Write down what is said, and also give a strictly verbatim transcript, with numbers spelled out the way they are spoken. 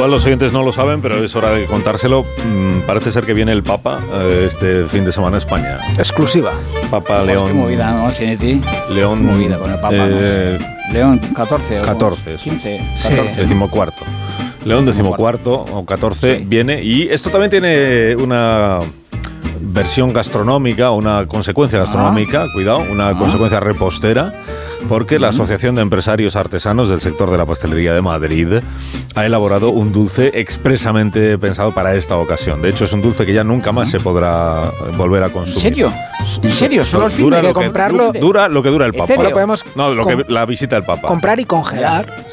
Igual los oyentes no lo saben, pero es hora de contárselo. Mm, parece ser que viene el Papa eh, este fin de semana a España. Exclusiva. Papa Joder, León. Qué movida, ¿no, Sinetti? León. Qué movida con el Papa, eh, ¿no? León catorce. ¿o catorce. quince. Sí. catorce. Decimocuarto. León decimocuarto o catorce Sí. viene. Y esto también tiene una versión gastronómica, una consecuencia gastronómica, cuidado, una Ah. consecuencia repostera, porque la Asociación de Empresarios Artesanos del sector de la pastelería de Madrid ha elaborado un dulce expresamente pensado para esta ocasión. De hecho, es un dulce que ya nunca más se podrá volver a ¿En consumir. serio? ¿En serio? ¿Solo el fin Dura de lo que que comprarlo? Dura lo que dura el Papa. ¿En serio? Lo podemos No, lo que, com- la visita del Papa. comprar y congelar.